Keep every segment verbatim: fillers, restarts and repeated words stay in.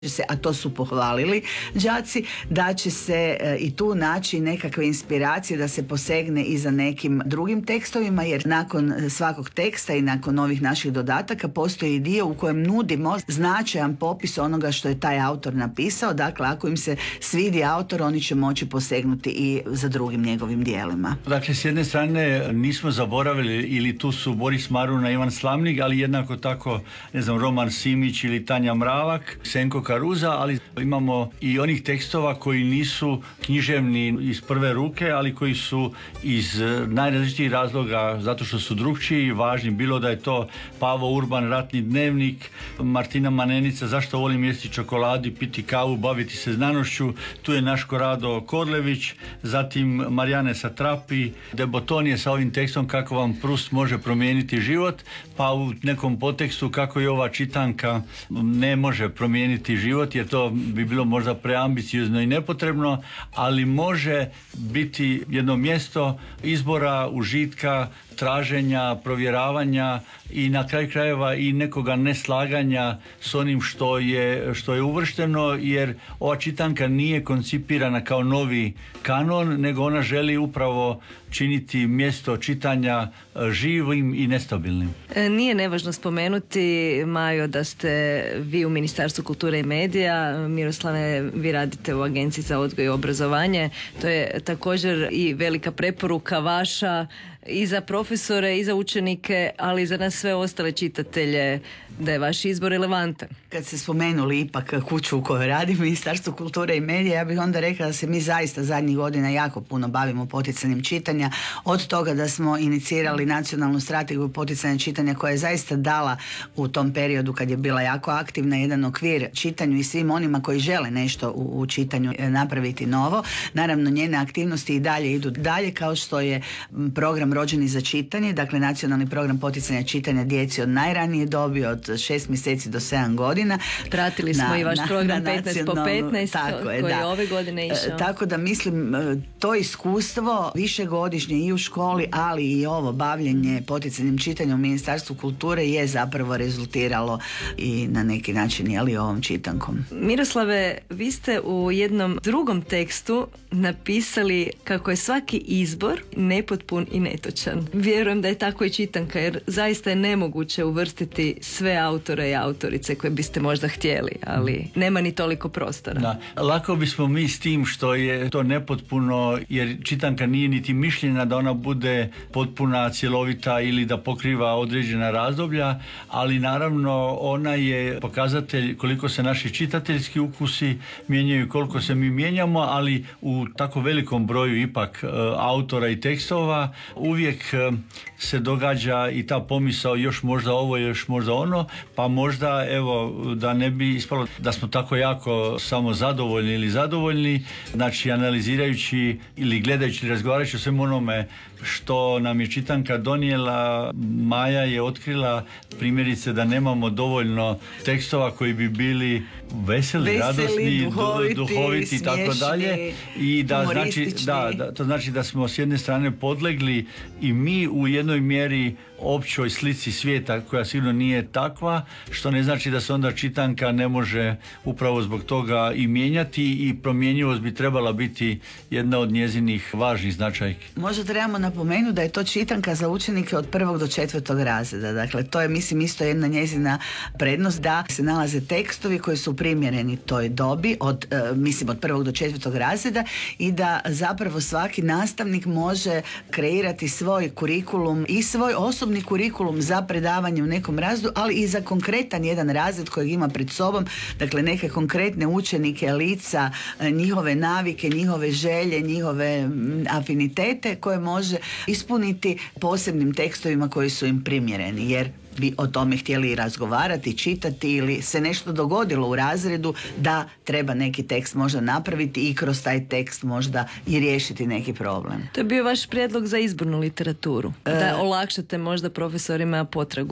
se, a to su pohvalili đaci, da će se e, i tu naći nekakve inspiracije da se posegne i za nekim drugim tekstovima, jer nakon svakog teksta i nakon ovih naših dodataka postoji dio u kojem nudimo značajan popis onoga što je taj autor napisao. Dakle, ako im se svidi autor, oni će moći posegnuti i za drugim njegovim dijelima. Dakle, s jedne strane nismo zaboravili, ili tu su Boris Maruna, Ivan Slamnik, ali jednako tako, ne znam, Roman Simić ili Tanja Mravak, Senko Karuza, ali imamo i onih tekstova koji nisu književni iz prve ruke, ali koji su iz najrazličitijih razloga, zato što su drukčiji i važni. Bilo da je to Pavo Urban, Ratni dnevnik, Martina Manenica, Zašto volim jesti čokoladu, piti kavu, baviti se znanošću. Tu je naš Korado Korlević, zatim Marijane Satrapi, De Bottonije sa ovim tekstom Kako vam Prust može promijeniti život, pa u nekom podtekstu kako i ova čitanka ne može promijeniti život, jer to bi bilo možda preambiciozno i nepotrebno, ali može biti jedno mjesto izbora, užitka, traženja, provjeravanja i na kraju krajeva i nekoga neslaganja s onim što je, što je uvršteno, jer ova čitanka nije koncipirana kao novi kanon, nego ona želi upravo činiti mjesto čitanja živim i nestabilnim. Nije nevažno spomenuti, Majo, da ste vi u Ministarstvu kulture i medija. Miroslave, vi radite u Agenciji za odgoj i obrazovanje. To je također i velika preporuka vaša i za profesore i za učenike, ali i za nas sve ostale čitatelje, da je vaš izbor relevantan. Kad ste spomenuli ipak kuću u kojoj radim, Ministarstvo kulture i medija, ja bih onda rekla da se mi zaista zadnjih godina jako puno bavimo poticanjem čitanja, od toga da smo inicirali nacionalnu strategiju poticanja čitanja koja je zaista dala u tom periodu kad je bila jako aktivna jedan okvir čitanju i svim onima koji žele nešto u, u čitanju napraviti novo. Naravno, njene aktivnosti i dalje idu dalje, kao što je program Rođeni za čitanje, dakle nacionalni program poticanja čitanja djeci od najranije dobi, od šest mjeseci do sedam godina. Pratili smo na, i vaš na, program na petnaest po petnaest koji je, je ove godine išao. E, tako da mislim, to iskustvo višegodišnje i u školi, ali i ovo bavljenje poticanjem čitanja u Ministarstvu kulture je zapravo rezultiralo i na neki način, je li, ovom čitankom. Miroslave, vi ste u jednom drugom tekstu napisali kako je svaki izbor nepotpun i netočan. Vjerujem da je tako i čitanka, jer zaista je nemoguće uvrstiti sve autore i autorice koje biste možda htjeli, ali nema ni toliko prostora. Da. Lako bismo mi s tim što je to nepotpuno, jer čitanka nije niti mišljena da ona bude potpuna, cjelovita ili da pokriva određena razdoblja, ali naravno ona je pokazatelj koliko se naši čitateljski ukusi mijenjaju, koliko se mi mijenjamo, ali u tako velikom broju ipak autora i tekstova uvijek se događa i ta pomisao još možda ovo, još možda ono, pa možda evo da ne bi ispalo da smo tako jako samo zadovoljni ili zadovoljni, znači analizirajući ili gledajući, razgovarajući o svemu onome što nam je čitanka donijela, Maja je otkrila primjerice da nemamo dovoljno tekstova koji bi bili veseli, veseli radosni, duhoviti, duhoviti i tako dalje, i da znači, da, da, to znači da smo s jedne strane podlegli i mi u jednoj mjeri općoj slici svijeta koja sigurno nije takva, što ne znači da se onda čitanka ne može upravo zbog toga i mijenjati, i promjenjivost bi trebala biti jedna od njezinih važnih značajki. Možda trebamo napomenuti da je to čitanka za učenike od prvog do četvrtog razreda. Dakle, to je, mislim, isto jedna njezina prednost, da se nalaze tekstovi koji su primjereni toj dobi, od, e, mislim, od prvog do četvrtog razreda, i da zapravo svaki nastavnik može kreirati svoj kurikulum i svoj osobni kurikulum za predavanje u nekom razredu, ali i za konkretan jedan razred kojeg ima pred sobom, dakle neke konkretne učenike, lica, njihove navike, njihove želje, njihove afinitete koje može ispuniti posebnim tekstovima koji su im primjereni, jer bi o tome htjeli razgovarati, čitati, ili se nešto dogodilo u razredu da treba neki tekst možda napraviti i kroz taj tekst možda i riješiti neki problem. To je bio vaš prijedlog za izbornu literaturu, da olakšate možda profesorima potragu.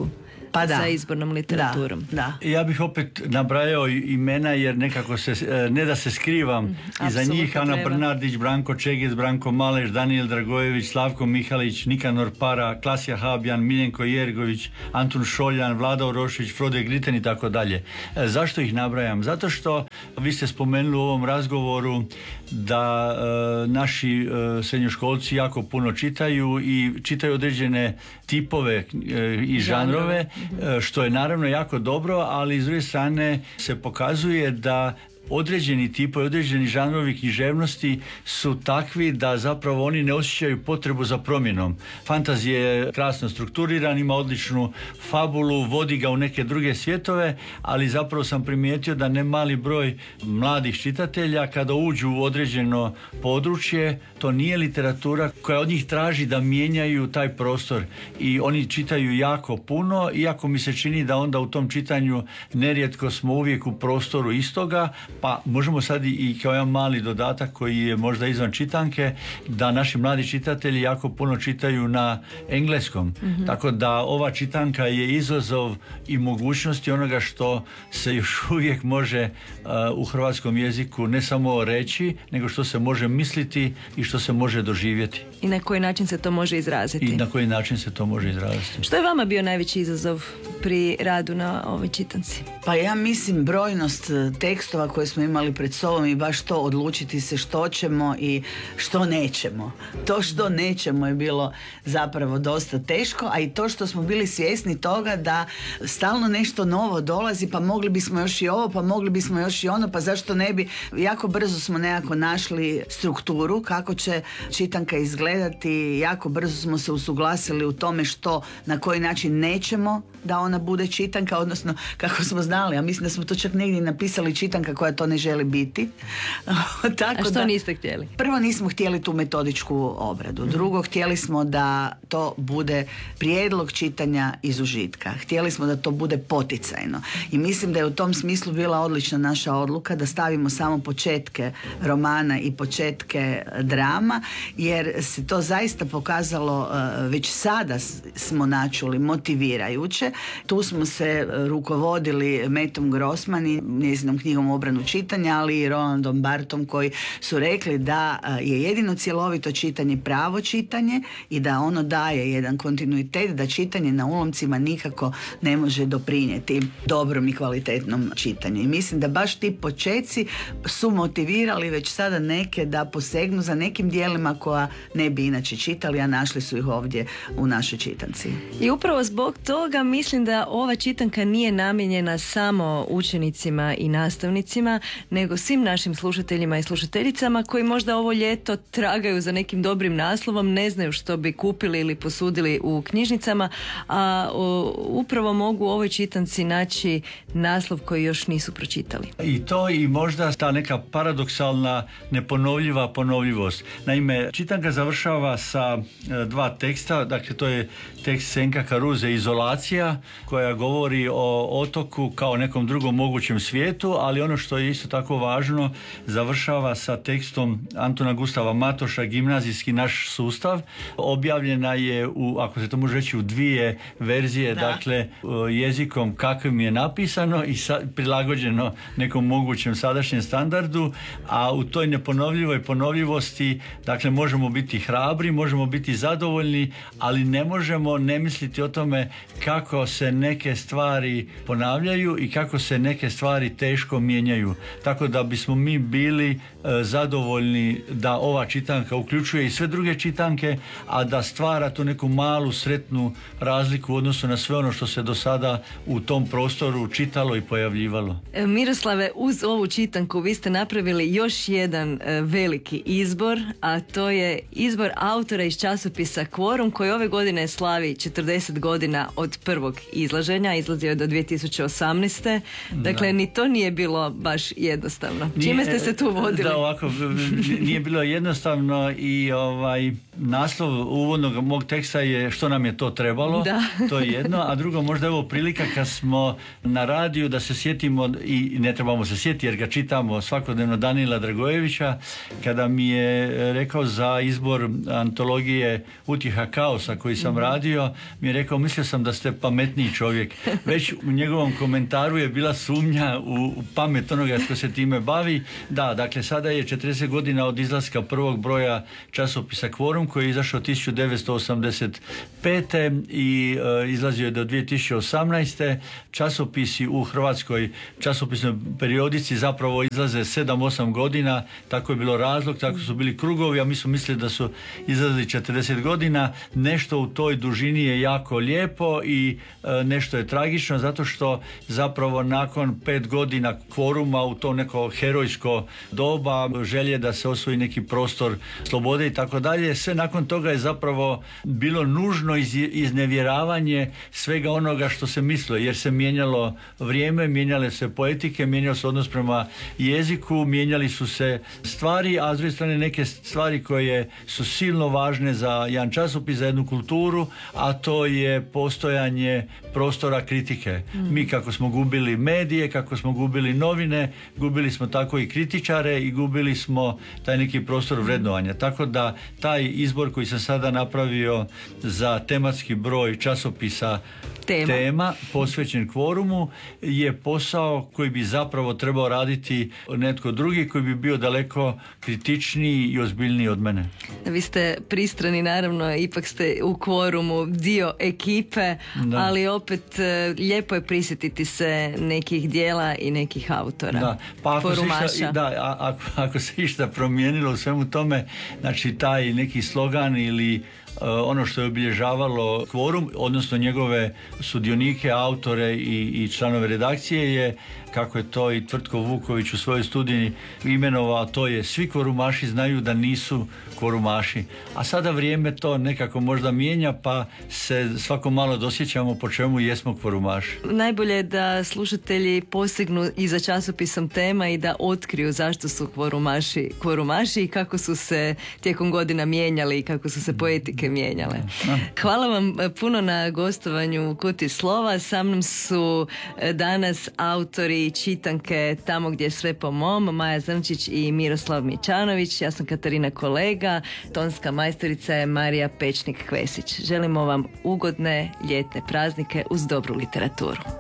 pa da. sa izbornom literaturom. Da, da. Ja bih opet nabrajao imena jer nekako se, ne da se skrivam mm, iza njih. Ana treba. Brnardić, Branko Čegez, Branko Maleš, Daniel Dragojević, Slavko Mihalić, Nikanor Para, Klasja Habjan, Miljenko Jergović, Antun Šoljan, Vlada Orošić, Frode Griten i tako dalje. Zašto ih nabrajam? Zato što vi ste spomenuli u ovom razgovoru da e, naši e, srednjoškolci jako puno čitaju i čitaju određene tipove e, i žanrove, e, što je naravno jako dobro, ali s druge strane se pokazuje da određeni tipovi, određeni žanrovi književnosti su takvi da zapravo oni ne osjećaju potrebu za promjenom. Fantazija je krasno strukturiran, ima odličnu fabulu, vodi ga u neke druge svjetove, ali zapravo sam primijetio da ne mali broj mladih čitatelja kada uđu u određeno područje, to nije literatura koja od njih traži da mijenjaju taj prostor i oni čitaju jako puno, iako mi se čini da onda u tom čitanju nerijetko smo uvijek u prostoru istoga. Pa možemo sad i kao jedan mali dodatak koji je možda izvan čitanke, da naši mladi čitatelji jako puno čitaju na engleskom. Mm-hmm. Tako da ova čitanka je izazov i mogućnosti onoga što se još uvijek može uh, u hrvatskom jeziku ne samo reći, nego što se može misliti i što se može doživjeti. I na koji način se to može izraziti. I na koji način se to može izraziti. Što je vama bio najveći izazov pri radu na ovoj čitanci? Pa ja mislim brojnost tekstova koje smo imali pred sobom i baš to odlučiti se što ćemo i što nećemo. To što nećemo je bilo zapravo dosta teško, a i to što smo bili svjesni toga da stalno nešto novo dolazi, pa mogli bismo još i ovo, pa mogli bismo još i ono, pa zašto ne bi. Jako brzo smo nekako našli strukturu kako će čitanka izgledati, jako brzo smo se usuglasili u tome što, na koji način nećemo da ona bude čitanka, odnosno kako smo znali, a mislim da smo to čak negdje napisali, čitanka koja to ne želi biti. Tako a što da, niste htjeli? Prvo nismo htjeli tu metodičku obradu. Drugo, htjeli smo da to bude prijedlog čitanja iz užitka. Htjeli smo da to bude poticajno. I mislim da je u tom smislu bila odlična naša odluka da stavimo samo početke romana i početke drama, jer se to zaista pokazalo, već sada smo načuli, motivirajuće. Tu smo se rukovodili Metom Grossman i njezinom knjigom Obranu čitanja, ali i Rolandom Barthom, koji su rekli da je jedino cjelovito čitanje pravo čitanje i da ono daje jedan kontinuitet, da čitanje na ulomcima nikako ne može doprinijeti dobrom i kvalitetnom čitanju. I mislim da baš ti počeci su motivirali već sada neke da posegnu za nekim dijelima koja ne bi inače čitali, a našli su ih ovdje u našoj čitanci. I upravo zbog toga mislim da ova čitanka nije namijenjena samo učenicima i nastavnicima, nego svim našim slušateljima i slušateljicama koji možda ovo ljeto tragaju za nekim dobrim naslovom, ne znaju što bi kupili ili posudili u knjižnicama, a o, upravo mogu u ovoj čitanci naći naslov koji još nisu pročitali. I to i možda ta neka paradoksalna neponovljiva ponovljivost. Naime, čitanka završava sa e, dva teksta, dakle to je tekst Senka Karuze Izolacija, koja govori o otoku kao nekom drugom mogućem svijetu, ali ono što je isto tako važno, završava sa tekstom Antuna Gustava Matoša Gimnazijski naš sustav. Objavljena je u, ako se to može reći, u dvije verzije, da. Dakle jezikom kakvim je napisano i sa, prilagođeno nekom mogućem sadašnjem standardu, a u toj neponovljivoj ponovljivosti, dakle možemo biti hrabri, možemo biti zadovoljni, ali ne možemo ne misliti o tome kako se neke stvari ponavljaju i kako se neke stvari teško mijenjaju. Tako da bismo mi bili e, zadovoljni da ova čitanka uključuje i sve druge čitanke, a da stvara tu neku malu sretnu razliku u odnosu na sve ono što se do sada u tom prostoru čitalo i pojavljivalo. Miroslave, uz ovu čitanku vi ste napravili još jedan e, veliki izbor, a to je izbor autora iz časopisa Kvorum, koji ove godine slavi četrdeset godina od prvog izlaženja, izlazio je do dvije tisuće osamnaeste. Dakle, da. Ni to nije bilo baš jednostavno. Čime ste se tu vodili? Da, ovako, nije bilo jednostavno i ovaj, naslov uvodnog mog teksta je što nam je to trebalo, da. To je jedno, a drugo možda je ovo prilika kad smo na radiju da se sjetimo, i ne trebamo se sjetiti jer ga čitamo svakodnevno, Danila Dragojevića, kada mi je rekao za izbor antologije Utjeha kaosa koji sam mm-hmm. radio, mi je rekao, mislio sam da ste pametniji čovjek. Već u njegovom komentaru je bila sumnja u, u pamet onoga tko se time bavi. Da, dakle, sada je četrdeset godina od izlaska prvog broja časopisa Kvorum, koji je izašao tisuću devetsto osamdeset pete i e, izlazio je do dvije tisuće osamnaeste. Časopisi u Hrvatskoj časopisnoj periodici zapravo izlaze sedam osam godina, tako je bilo razlog, tako su bili krugovi, a mi smo mislili da su izlazili četrdeset godina. Nešto u toj dužini je jako lijepo i e, nešto je tragično, zato što zapravo nakon pet godina Kvoruma u to neko herojsko doba, želje da se osvoji neki prostor slobode i tako dalje, sve nakon toga je zapravo bilo nužno iz, iznevjeravanje svega onoga što se mislilo, jer se mijenjalo vrijeme, mijenjale se poetike, mijenjao se odnos prema jeziku, mijenjali su se stvari, a s druge strane neke stvari koje su silno važne za jedan časopis, za jednu kulturu, a to je postojanje prostora kritike. Mm. Mi kako smo gubili medije, kako smo gubili novine, gubili smo tako i kritičare i gubili smo taj neki prostor vrednovanja. Tako da taj izbor koji sam sada napravio za tematski broj časopisa Tema, tema posvećen Kvorumu je posao koji bi zapravo trebao raditi netko drugi, koji bi bio daleko kritičniji i ozbiljniji od mene. Vi ste pristrani, naravno, ipak ste u Kvorumu dio ekipe, da. Ali opet lijepo je prisjetiti se nekih dijela i nekih autora. Da, pa ako se, išta, da, a, ako, ako se išta promijenilo u svemu tome, znači taj neki slogan ili ono što je obilježavalo Kvorum, odnosno njegove sudionike, autore i, i članove redakcije je, kako je to i Tvrtko Vuković u svojoj studiji imenovao, to je svi kvorumaši znaju da nisu kvorumaši. A sada vrijeme to nekako možda mijenja, pa se svako malo dosjećamo po čemu jesmo kvorumaši. Najbolje je da slušatelji posegnu i za časopisom Tema i da otkriju zašto su kvorumaši kvorumaši i kako su se tijekom godina mijenjali i kako su se poetike mijenjale. Hvala vam puno na gostovanju u Kuti slova. Sa mnom su danas autori i čitanke Tamo gdje je sve po mom, Maja Zrnčić i Miroslav Mičanović. Ja sam Katarina Kolega, tonska majstorica je Marija Pečnik-Kvesić. Želimo vam ugodne ljetne praznike uz dobru literaturu.